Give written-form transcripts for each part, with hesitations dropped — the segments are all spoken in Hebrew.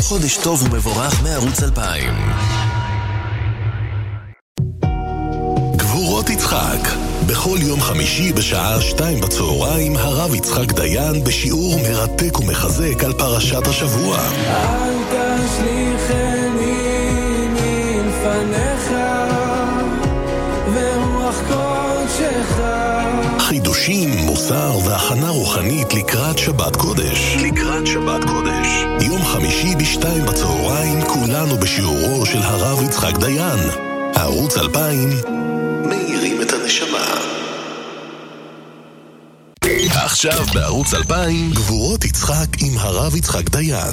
חודש טוב ומבורך מערוץ 2000. גבורות יצחק, בכל יום חמישי בשעה 2 בצהריים הרב יצחק דיין בשיעור מרתק ומחזק על פרשת השבוע. אל תשליכני מלפניך ורוח קודשך. חידושים, מוסר והכנה רוחנית לקראת שבת קודש. יום חמישי ב2 בצהריים כולנו בשיעורו של הרב יצחק דיין. ערוץ 2000 מאירים את הנשמה. עכשיו בערוץ 2000 גבורות יצחק עם הרב יצחק דיין.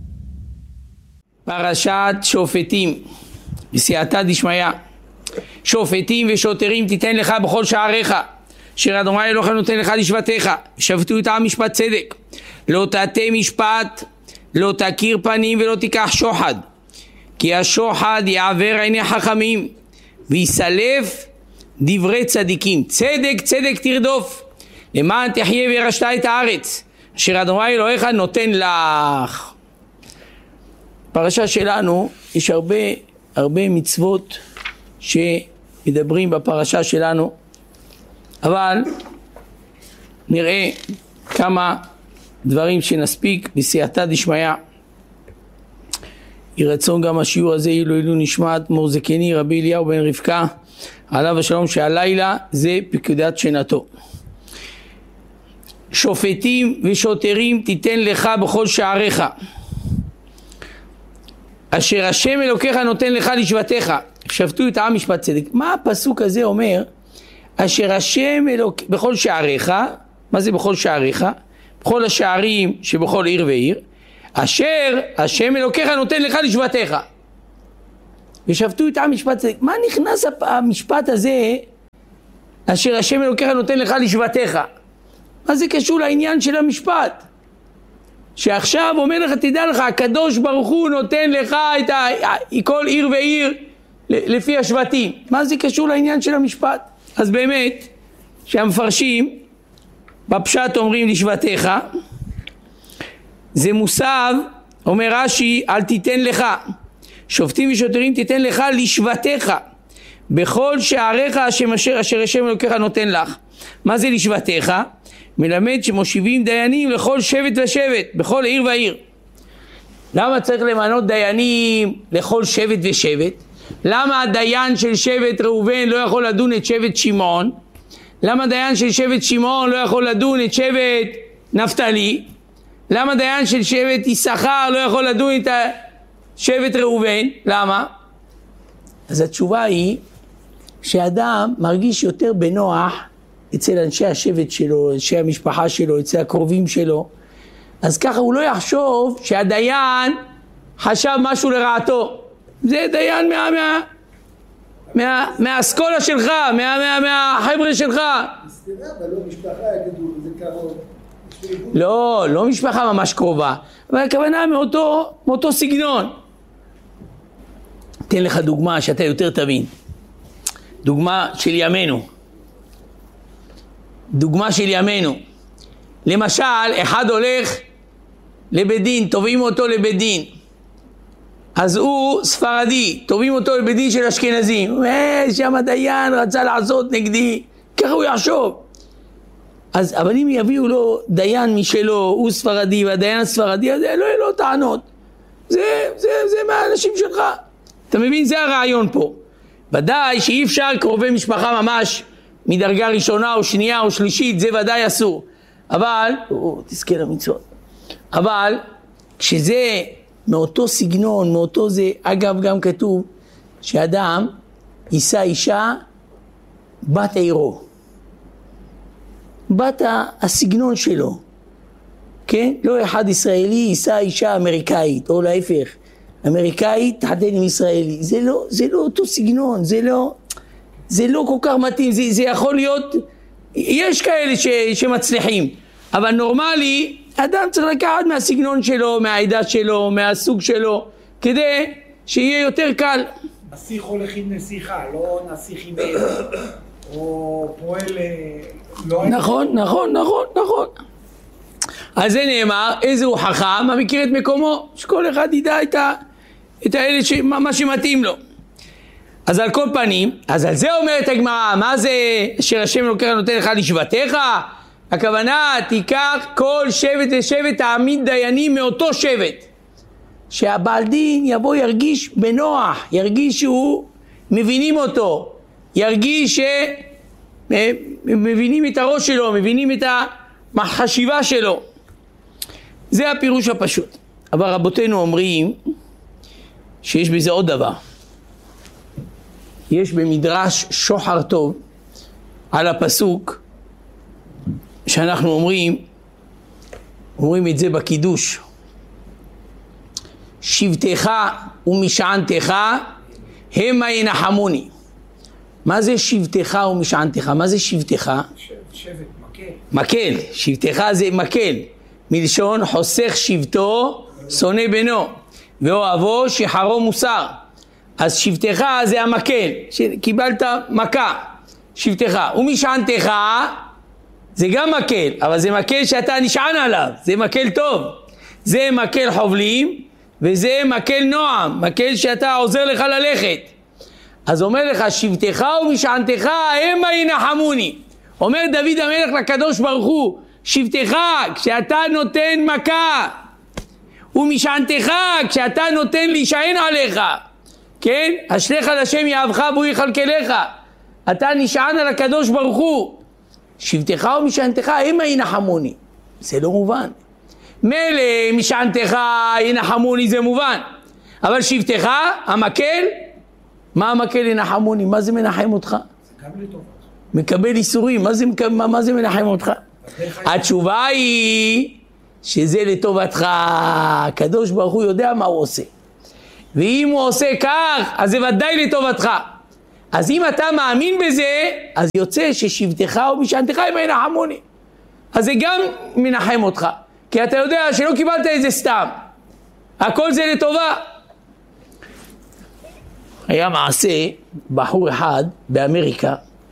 פרשת שופטים, בסייעתא דשמיא. שופטים ושוטרים תיתן לך בכל שעריך, אשר אדוני אלוהיך נותן לך לשבטיך, ושפטו את העם משפט צדק. לא תטה משפט, לא תכיר פנים ולא תיקח שוחד, כי השוחד יעבר עיני חכמים ויסלף דברי צדיקים. צדק צדק תרדוף, למען תחיה וירשת את הארץ אשר אדוני אלוהיך נותן לך. פרשה שלנו יש הרבה מצוות שמדברים בפרשה שלנו, אבל נראה כמה דברים שנספיק בסייעתא דשמיא. ירצון גם השיעור הזה אילו נשמת מור זקני רבי אליהו בן רבקה עליו השלום, שהלילה זה פקודת שנתו. שופטים ושוטרים תיתן לך בכל שעריך, אשר השם אלוקיך נותן לך לשבטיך, שפטו את העם משפט צדק. מה הפסוק הזה אומר? אשר השם אלוקיך בכל שעריך. מה זה בכל שעריך? בכל השערים שבכל עיר ועיר, אשר השם אלוקיך נותן לך לשבטיך, ושפטו את העם משפט צדק. מה נכנס המשפט הזה, אשר השם אלוקיך נותן לך לשבטיך? מה זה קשור לעניין של המשפט? שעכשיו אומר לך, תדע לך, הקדוש ברוך הוא נותן לך את כל עיר ועיר לפי השבטים. מה זה קשור לעניין של המשפט? אז באמת שהמפרשים בפשט אומרים לשבטיך, זה מוסב, אומר רש"י, אל תיתן לך. שופטים ושוטרים תיתן לך לשבטיך בכל שעריך אשר השם אלוקיך נותן לך. מה זה לשבטיך? מלמד שמושיבים דיינים לכל שבט ושבט בכל עיר ועיר. למה צריך למנות דיינים לכל שבט ושבט? למה הדיין של שבט ראובן לא יכול לדון את שבט שמעון? למה דיין של שבט שמעון לא יכול לדון את שבט נפתלי? למה דיין של שבט יששכר לא יכול לדון את שבט ראובן? למה? אז התשובה היא שאדם מרגיש יותר בנוח אצל אנשי השבט שלו, אנשי המשפחה שלו, אצל הקרובים שלו. אז ככה הוא לא יחשוב שהדיין חשב משהו לרעתו. זה דיין מהאסכולה שלך, מהחבר'ה שלך. מסתירה, אבל לא משפחה יגידו, זה קרוב. לא משפחה ממש קרובה, אבל הכוונה מאותו סגנון. אתן לך דוגמה שאתה יותר תבין. דוגמה של ימינו. למשל, אחד הולך לבית דין, תובעים אותו לבית דין. אז הוא ספרדי, תובעים אותו לבית דין של אשכנזים. שם הדיין רצה לעשות נגדי, ככה הוא יחשוב. אבל אם יביאו לו דיין משלו, הוא ספרדי והדיין הספרדי, אז לא יהיה לו טענות. זה מהאנשים שלך. אתה מבין? זה הרעיון פה. ודאי שאי אפשר קרובי משפחה ממש מדרגה ראשונה או שנייה או שלישית, זה ודאי אסור. אבל, תזכה למצוות. אבל כשזה מאותו סגנון, מאותו זה, אגב גם כתוב שאדם יישא אישה בת עירו. בת הסגנון שלו, כן? לא אחד ישראלי יישא אישה אמריקאית, או להפך, אמריקאית תחתן עם ישראלי. זה לא אותו סגנון, זה לא כל כך מתאים. זה יכול להיות, יש כאלה שמצליחים, אבל נורמלי אדם צריך לקחת מהסגנון שלו, מהעדה שלו, מהסוג שלו, כדי שיהיה יותר קל. נסיך הולך עם נסיכה, לא נסיך עם או פועל לא... נכון. אז זה נאמר, איזה הוא חכם, המכיר את מקומו, שכל אחד ידע את האלה מה שמתאים לו. אז על כל פנים, אז על זה אומרת הגמרא, מה זה אשר השם אלוקיך נותן לך לשבטיך? הכוונה, תיקח כל שבט ושבט, תעמיד דיינים מאותו שבט. שהבעל דין יבוא ירגיש בנוח, ירגיש שהוא מבינים אותו, ירגיש שמבינים את הראש שלו, מבינים את החשיבה שלו. זה הפירוש הפשוט. אבל רבותינו אומרים שיש בזה עוד דבר. יש במדרש שוחר טוב על הפסוק שאנחנו אומרים את זה בקידוש. שבטך ומשענתך המה ינחמוני. מה זה שבטך ומשענתך? מה זה שבטך? שבט, מקל. מקל, שבטך זה מקל. מלשון חוסך שבטו, שונא בנו, ואוהבו שחרו מוסר. אז שבטך זה המקל, שקיבלת מכה, שבטך. ומשענתך זה גם מקל, אבל זה מקל שאתה נשען עליו, זה מקל טוב. זה מקל חובלים, וזה מקל נועם, מקל שאתה עוזר לך ללכת. אז אומר לך, שבטך ומשענתך המה ינחמוני. אומר דוד המלך לקדוש ברוך הוא, שבטך כשאתה נותן מכה, ומשענתך כשאתה נותן להישען עליך, כן? אשליך לשם יאהבך והוא יכלכלך. אתה נשען על הקדוש ברוך הוא. שבטך ומשענתך המה ינחמוני. זה לא מובן. מילא משענתך ינחמוני זה מובן, אבל שבטך, המקל, מה המקל ינחמוני? מה זה מנחם אותך? גם לטובת. מקבל איסורים, מה זה מנחם אותך? התשובה היא שזה לטובתך. הקדוש ברוך הוא יודע מה הוא עושה, ואם הוא עושה כך אז זה ודאי לטובתך. אז אם אתה מאמין בזה, אז יוצא ששבטך ומשענתך המה ינחמוני, אז זה גם מנחם אותך, כי אתה יודע שלא קיבלת את זה סתם, הכל זה לטובה. היה מעשה, בחור אחד באמריקה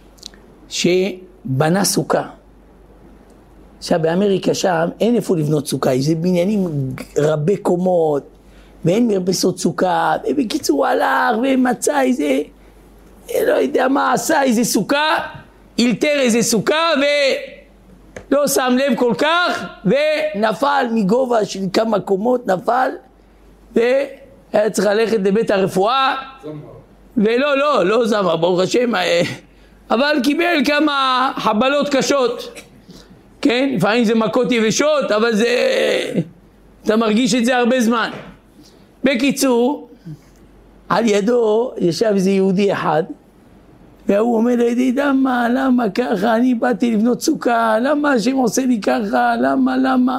שבנה סוכה. עכשיו באמריקה שם אין איפה לבנות סוכה, זה בניינים רבי קומות ואין מרפסות סוכה, ובקיצור הלך ומצא איזה, לא יודע מה עשה, איזה סוכה, אילתר איזה סוכה ולא שם לב כל כך, ונפל מגובה של כמה קומות, נפל והיה צריך ללכת לבית הרפואה. לא זמר, ברוך השם, אבל קיבל כמה חבלות קשות, כן? לפעמים זה מכות יבשות, אבל זה, אתה מרגיש את זה הרבה זמן. בקיצור, על ידו ישב איזה יהודי אחד, והוא אומר לידי, למה ככה? אני באתי לבנות סוכה, למה השם עושה לי ככה? למה?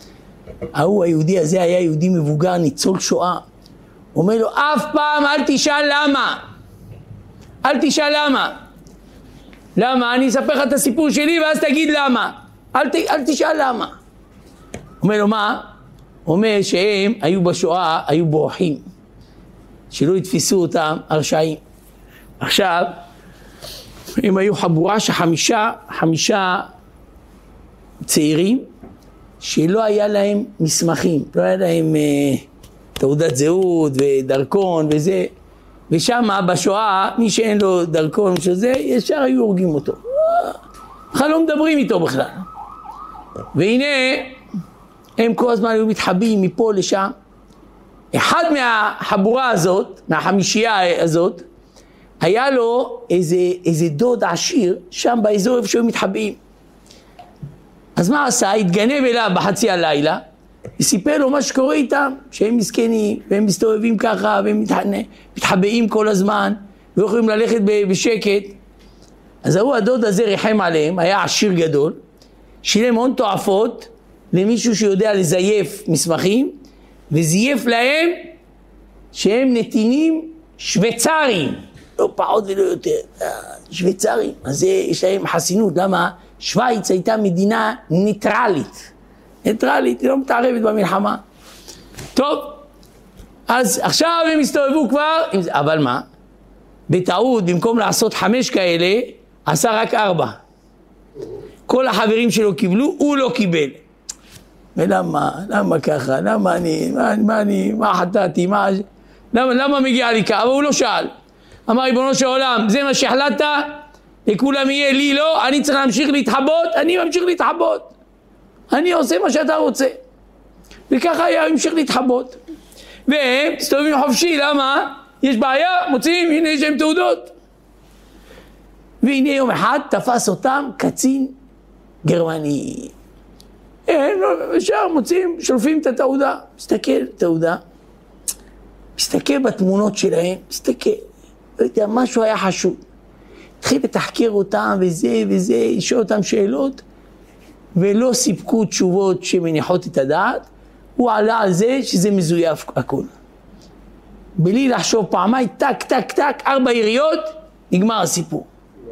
היהודי הזה היה יהודי מבוגר, ניצול שואה. הוא אומר לו, אף פעם אל תשאל למה. אל תשאל למה. למה? אני אספר לך את הסיפור שלי ואז תגיד למה. אל תשאל למה. אומר לו, מה? הוא אומר שהם היו בשואה, היו בורחים, שלא יתפסו אותם הרשעים. עכשיו, הם היו חבורה חמישה צעירים שלא היה להם מסמכים, לא היה להם תעודת זהות ודרכון וזה, ושם בשואה מי שאין לו דרכון שזה, ישר היו הורגים אותו, בכלל לא מדברים איתו בכלל. והנה הם כל הזמן היו מתחבאים מפה לשם. אחד מהחבורה הזאת, מהחמישייה הזאת, היה לו איזה דוד עשיר שם באזור איפה שהיו מתחבאים. אז מה עשה? התגנב אליו בחצי הלילה וסיפר לו מה שקורה איתם, שהם מסכנים והם מסתובבים ככה והם מתחבאים כל הזמן ולא יכולים ללכת בשקט. אז הדוד הזה ריחם עליהם, היה עשיר גדול, שילם הון תועפות למישהו שיודע לזייף מסמכים, וזייף להם שהם נתינים שוויצרים, לא פחות ולא יותר, שוויצרים. אז יש להם חסינות. למה? שוויץ הייתה מדינה ניטרלית, היא לא מתערבת במלחמה. טוב, אז עכשיו הם הסתובבו כבר, אבל מה? בטעות, במקום לעשות 5 כאלה, עשה רק 4. כל החברים שלו קיבלו, הוא לא קיבל. למה ככה, מה חטאתי, למה מגיע לי ככה, אבל הוא לא שאל. אמר ריבונו של עולם, זה מה שהחלטת, לכולם יהיה, לי לא, אני צריך להמשיך להתחבות, אני ממשיך להתחבות. אני עושה מה שאתה רוצה. וככה היה המשיך להתחבות. והם מסתובבים חופשי, למה? יש בעיה, מוצאים, הנה יש להם תעודות. והנה יום אחד תפס אותם קצין גרמני. הם ישר מוצאים, שולפים את התעודה. מסתכל תעודה, מסתכל בתמונות שלהם, מסתכל. לא יודע, משהו היה חשוב. התחיל לתחקר אותם וזה, לשאול אותם שאלות, ולא סיפקו תשובות שמניחות את הדעת. הוא עלה על זה שזה מזויף הכל. בלי לחשוב פעמיים, טק, טק, טק, 4 יריות, נגמר הסיפור.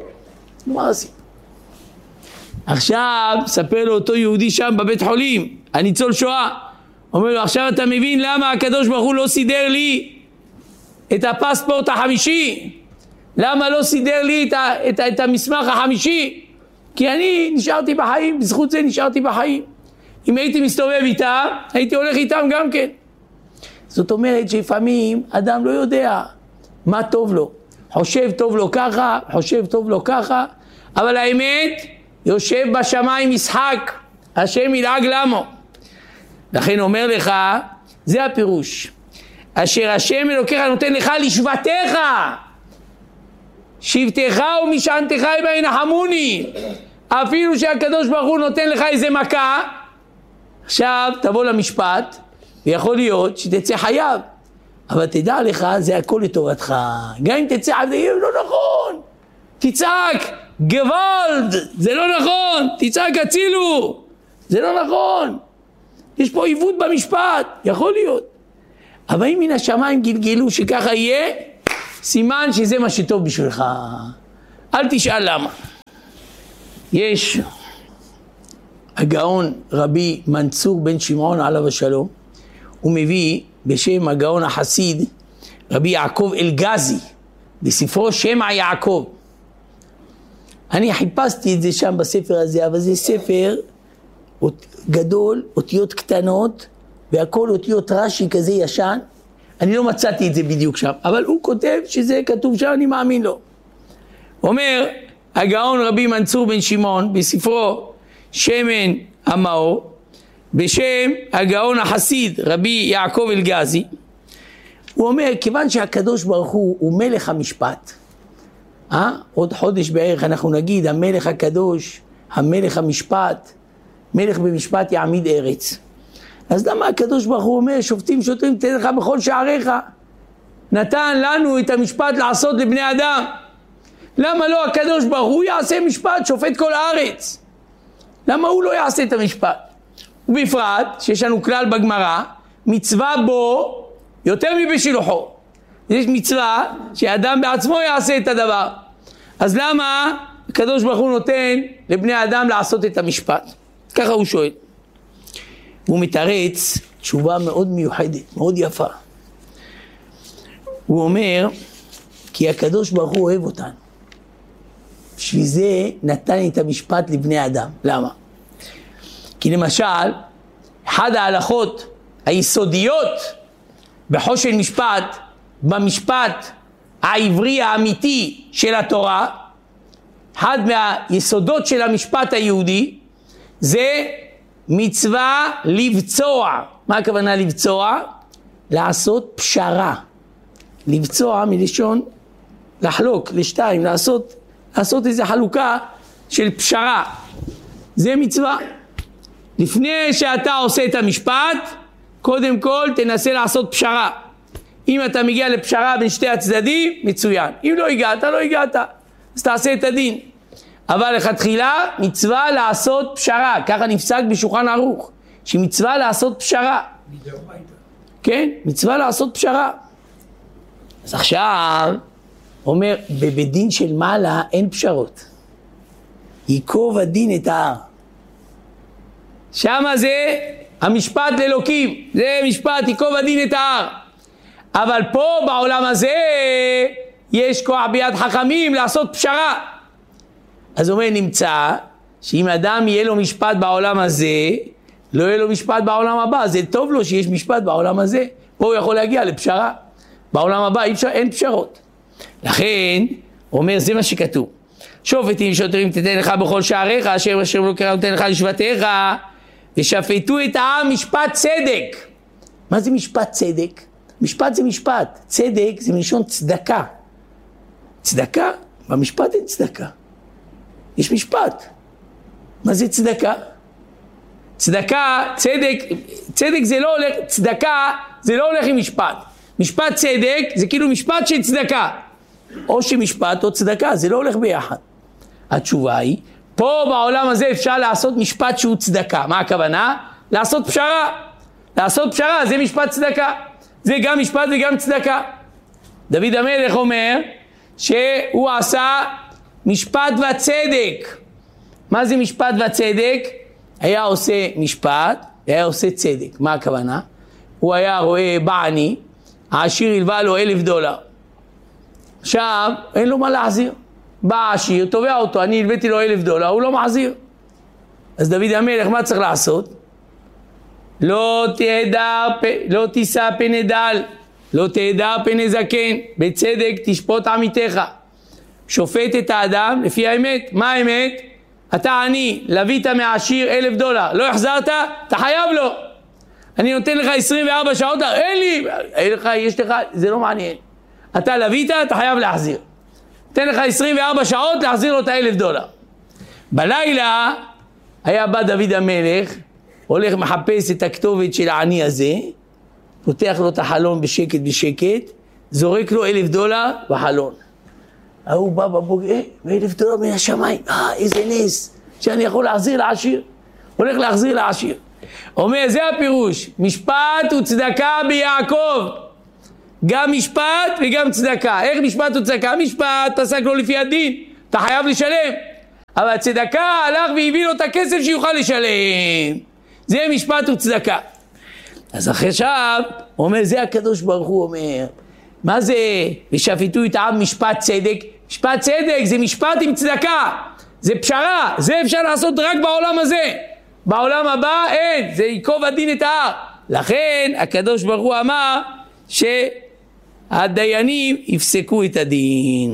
עכשיו, ספר לו אותו יהודי שם בבית חולים, הניצול שואה. אומר לו, עכשיו אתה מבין למה הקדוש ברוך הוא לא סידר לי את הפספורט החמישי? למה לא סידר לי את המסמך החמישי? כי אני נשארתי בחיים, בזכות זה נשארתי בחיים. אם הייתי מסתובב איתם, הייתי הולך איתם גם כן. זאת אומרת שלפעמים אדם לא יודע מה טוב לו. חושב טוב לו ככה, חושב טוב לו ככה, אבל האמת, יושב בשמיים משחק, השם ילעג למו. לכן אומר לך, זה הפירוש. אשר השם אלוקיך נותן לך לשבתך, שבתך ומשענתך וינחמוני. אפילו שהקדוש ברוך הוא נותן לך איזה מכה, עכשיו תבוא למשפט, ויכול להיות שתצא חייב. אבל תדע לך, זה הכל לטובתך. גם אם תצא חייב, זה יהיה לא נכון. תצעק, גוואלד, זה לא נכון. תצעק, הצילו, זה לא נכון. יש פה עיוות במשפט, יכול להיות. אבל אם מן השמיים גלגלו שככה יהיה, סימן שזה מה שטוב בשבילך. אל תשאל למה. יש הגאון רבי מנצור בן שמעון עליו השלום, הוא מביא בשם הגאון החסיד רבי יעקב אלגזי בספרו שמע יעקב. אני חיפשתי את זה שם בספר הזה, אבל זה ספר גדול, אותיות קטנות, והכל אותיות רש"י כזה ישן. אני לא מצאתי את זה בדיוק שם, אבל הוא כותב שזה כתוב שם, אני מאמין לו. אומר הגאון רבי מנצור בן שמעון בספרו שמן המאור, בשם הגאון החסיד רבי יעקב אלגזי, הוא אומר, כיוון שהקדוש ברוך הוא מלך המשפט, עוד חודש בערך אנחנו נגיד המלך הקדוש, המלך המשפט, מלך במשפט יעמיד ארץ. אז למה הקדוש ברוך הוא אומר, שופטים שוטרים תן לך בכל שעריך? נתן לנו את המשפט לעשות לבני אדם. למה לא הקדוש ברוך הוא יעשה משפט, שופט כל הארץ? למה הוא לא יעשה את המשפט? ובפרט שיש לנו כלל בגמרא, מצווה בו יותר מבשילוחו. יש מצווה שאדם בעצמו יעשה את הדבר. אז למה הקדוש ברוך הוא נותן לבני האדם לעשות את המשפט? ככה הוא שואל. הוא מתרץ תשובה מאוד מיוחדת, מאוד יפה. הוא אומר, כי הקדוש ברוך הוא אוהב אותנו. בשביל זה נתן את המשפט לבני אדם. למה? כי למשל, אחד ההלכות היסודיות בחושן משפט, במשפט העברי האמיתי של התורה, אחד מהיסודות של המשפט היהודי, זה מצווה לבצוע. מה הכוונה לבצוע? לעשות פשרה. לבצוע מלשון לחלוק לשתיים, לעשות איזו חלוקה של פשרה. זה מצווה. לפני שאתה עושה את המשפט, קודם כל תנסה לעשות פשרה. אם אתה מגיע לפשרה בין שתי הצדדים, מצוין. אם לא הגעת, לא הגעת. אז תעשה את הדין. אבל לכתחילה מצווה לעשות פשרה. ככה נפסק בשולחן ערוך. שמצווה לעשות פשרה. כן, מצווה לעשות פשרה. אז עכשיו, אומר, בבית דין של מעלה אין פשרות. ייקוב הדין את ההר. שמה זה המשפט לאלוקים. זה משפט ייקוב הדין את ההר. אבל פה בעולם הזה יש כוח ביד חכמים לעשות פשרה. אז אומר נמצא שאם אדם יהיה לו משפט בעולם הזה, לא יהיה לו משפט בעולם הבא, זה טוב לו שיש משפט בעולם הזה, פה הוא יכול להגיע לפשרה, בעולם הבא אין פשרות. לכן, הוא אומר, זה מה שכתוב. שופטים שוטרים תתן לך בכל שעריך, אשר אלוקיך נותן לך לשבטיך, ושפטו את העם משפט צדק. מה זה משפט צדק? משפט זה משפט, צדק זה מלשון צדקה. צדקה? במשפט אין צדקה. יש משפט. מה זה צדקה? צדקה, צדק זה לא הולך, צדקה זה לא הולך עם משפט. משפט צדק זה כאילו משפט של צדקה. או שמשפט או צדקה, זה לא הולך ביחד. התשובה היא, פה בעולם הזה אפשר לעשות משפט שהוא צדקה. מה הכוונה? לעשות פשרה. לעשות פשרה זה משפט צדקה. זה גם משפט וגם צדקה. דוד המלך אומר שהוא עשה משפט וצדק. מה זה משפט וצדק? היה עושה משפט, היה עושה צדק. מה הכוונה? הוא היה רואה בעני, העשיר הלווה לו $1,000. עכשיו, אין לו מה להחזיר. בא העשיר, תובע אותו, אני הלוויתי לו $1,000, הוא לא מחזיר. אז דוד המלך, מה צריך לעשות? לא תישא פני דל, לא תהדר פני זקן, בצדק תשפוט עמיתך. שופט את האדם לפי האמת. מה האמת? אתה עני, לווית מהעשיר $1,000, לא החזרת, אתה חייב לו. אני נותן לך 24 שעות, אין לי, יש לך, זה לא מעניין. אתה לווית, אתה חייב להחזיר. נותן לך 24 שעות להחזיר לו את $1,000. בלילה היה בא דוד המלך, הולך מחפש את הכתובת של העני הזה, פותח לו את החלון בשקט בשקט, זורק לו $1,000 בחלון. הוא בא בבוקר, $1,000 מן השמיים, איזה נס, שאני יכול להחזיר לעשיר. הולך להחזיר לעשיר. אומר, זה הפירוש, משפט וצדקה ביעקב. גם משפט וגם צדקה. איך משפט וצדקה? משפט פסק לו לפי הדין, אתה חייב לשלם. אבל צדקה הלך והביא לו את הכסף שיוכל לשלם. זה משפט וצדקה. אז עכשיו, הוא אומר, זה הקדוש ברוך הוא אומר. מה זה? ושפטו את העם משפט צדק. משפט צדק זה משפט עם צדקה. זה פשרה. זה אפשר לעשות רק בעולם הזה. בעולם הבא אין. זה ייקוב הדין את ההר. לכן הקדוש ברוך הוא אמר שהדיינים יפסקו את הדין.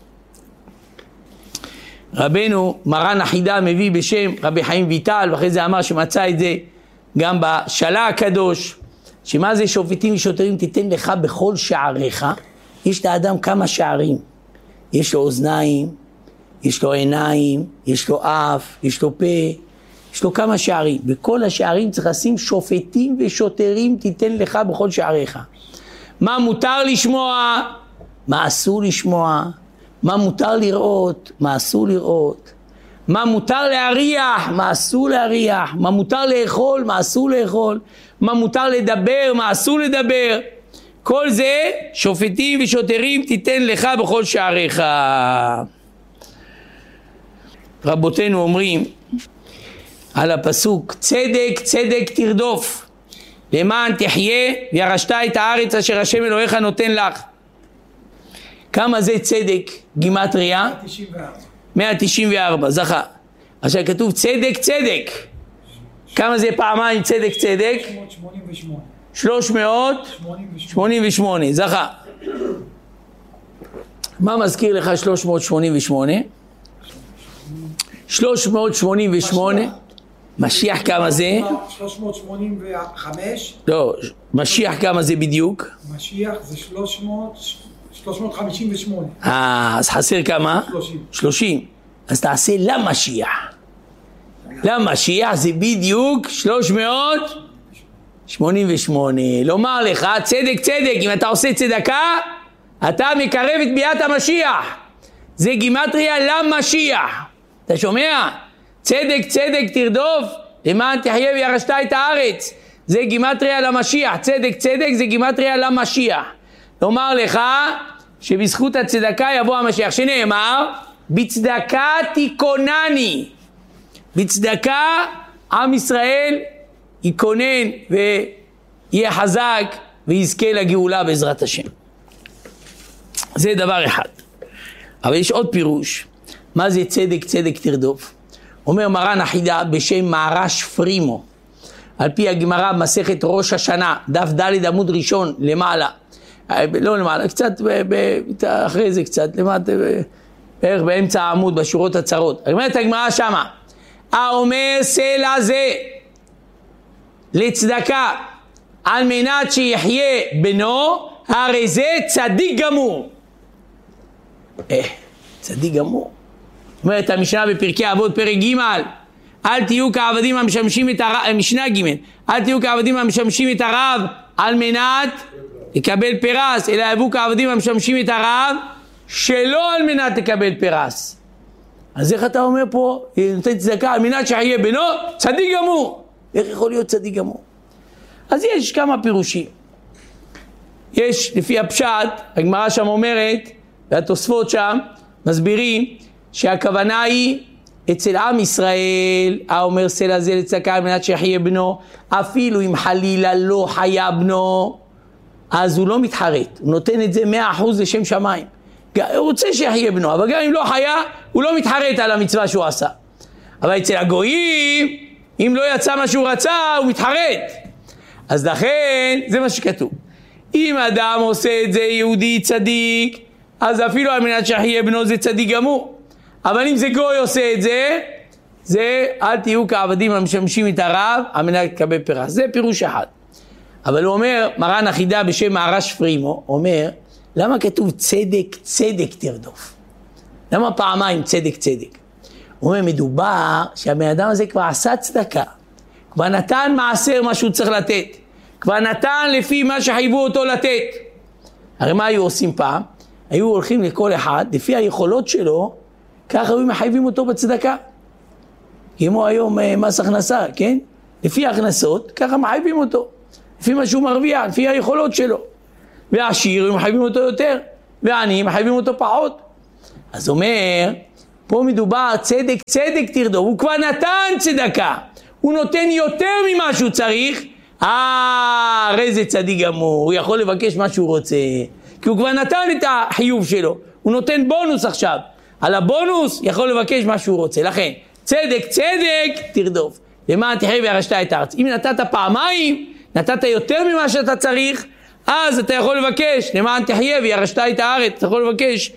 רבנו מרן החידה מביא בשם רבי חיים ויטל, ואחרי זה אמר שמצא את זה גם בשלה הקדוש, שמה זה שופטים ושוטרים תיתן לך בכל שעריך. יש לאדם כמה שערים, יש לו אוזניים, יש לו עיניים, יש לו אף, יש לו פה, יש לו כמה שערים. בכל השערים צריך לשים שופטים ושוטרים תיתן לך בכל שעריך. מה מותר לשמוע, מה אסור לשמוע, מה מותר לראות, מה אסור לראות, מה מותר להריח, מה אסור להריח, מה מותר לאכול, מה אסור לאכול, מה מותר לדבר, מה אסור לדבר. כל זה שופטים ושוטרים תיתן לך בכל שעריך. רבותינו אומרים על הפסוק, צדק צדק תרדוף למען תחיה וירשת את הארץ אשר השם אלוהיך נותן לך. כמה זה צדק? גימטריה 194, זכה. עכשיו כתוב צדק צדק, כמה זה פעמיים צדק צדק? 388, זכה. מה מזכיר לך 388? 388, משיח כמה זה? 385. לא, משיח כמה זה בדיוק? משיח זה 358. אז חסר כמה? 30. אז תעשה למשיח. למשיח זה בדיוק 388. לומר לך, צדק צדק, אם אתה עושה צדקה, אתה מקרב את ביאת המשיח. זה גימטריה למשיח. אתה שומע? צדק צדק תרדוף, למען תחיה וירשת את הארץ. זה גימטריה למשיח. צדק צדק זה גימטריה למשיח. לומר לך שבזכות הצדקה יבוא המשיח, שנאמר בצדקה תיכונני. בצדקה עם ישראל ייכונן ויהיה חזק ויזכה לגאולה בעזרת השם. זה דבר אחד. אבל יש עוד פירוש. מה זה צדק צדק תרדוף? אומר מרן החידה בשם מהר"ש פרימו. על פי הגמרא מסכת ראש השנה, דף ד' עמוד ראשון למעלה, לא למעלה, קצת אחרי זה קצת, למטה, בערך באמצע העמוד בשורות הצרות. אומרת הגמרא שמה, האומר סלע זה לצדקה על מנת שיחיה בנו, הרי זה צדיק גמור. צדיק גמור. אומרת המשנה בפרקי אבות פרק ג', אל תהיו כעבדים המשמשים את הרב, משנה ג', אל תהיו כעבדים המשמשים את הרב על מנת לקבל פרס, אלא יבואו כעבדים המשמשים את הרב שלא על מנת לקבל פרס. אז איך אתה אומר פה, נותן צדקה על מנת שיחיה בנו, צדיק גמור. איך יכול להיות צדיק גמור? אז יש כמה פירושים. יש לפי הפשט, הגמרא שם אומרת, והתוספות שם מסבירים שהכוונה היא אצל עם ישראל, האומר סלע זה לצדקה על מנת שיחיה בנו, אפילו אם חלילה לא חיה בנו, אז הוא לא מתחרט, הוא נותן את זה 100% לשם שמיים. הוא רוצה שיחיה בנו, אבל גם אם לא חיה, הוא לא מתחרט על המצווה שהוא עשה. אבל אצל הגויים, אם לא יצא מה שהוא רצה, הוא מתחרט. אז לכן, זה מה שכתוב. אם אדם עושה את זה יהודי צדיק, אז אפילו על מנת שיחיה בנו זה צדיק גמור. אבל אם זה גוי עושה את זה, זה אל תהיו כעבדים המשמשים את הרב, על מנת לקבל פרס. זה פירוש אחד. אבל הוא אומר, מרן החידה בשם מהר"ש פרימו, אומר, למה כתוב צדק צדק תרדוף? למה פעמיים צדק צדק? הוא אומר, מדובר שהבן אדם הזה כבר עשה צדקה, כבר נתן מעשר מה שהוא צריך לתת, כבר נתן לפי מה שחייבו אותו לתת. הרי מה היו עושים פעם? היו הולכים לכל אחד, לפי היכולות שלו, ככה היו מחייבים אותו בצדקה. כמו היום מס הכנסה, כן? לפי ההכנסות, ככה מחייבים אותו. לפי מה שהוא מרוויח, לפי היכולות שלו. והעשיר מחייבים אותו יותר, והעני מחייבים אותו פחות. אז אומר, פה מדובר צדק צדק תרדוף, הוא כבר נתן צדקה, הוא נותן יותר ממה שהוא צריך, הרי זה צדיק גמור, הוא יכול לבקש מה שהוא רוצה, כי הוא כבר נתן את החיוב שלו, הוא נותן בונוס עכשיו, על הבונוס יכול לבקש מה שהוא רוצה, לכן צדק צדק תרדוף, למען תחיה וירשת את הארץ. אם נתת פעמיים, נתת יותר ממה שאתה צריך, אז אתה יכול לבקש, למען תחיה וירשת את הארץ, אתה יכול לבקש